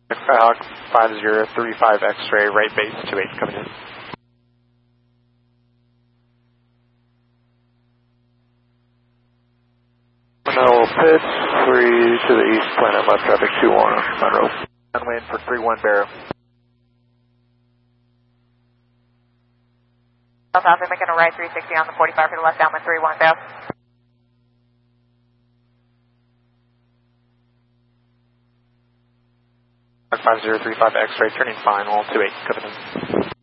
Skyhawk 5035 X-ray, right base 28 coming in. Monroe pitch, 3 to the east, planet left traffic 21, Monroe. Runway in for 31 Barrow. South Alpha, making a right 360 on the 45 for the left downwind 31 Barrow. Skyhawk 5035 X-ray, turning final 28 coming in.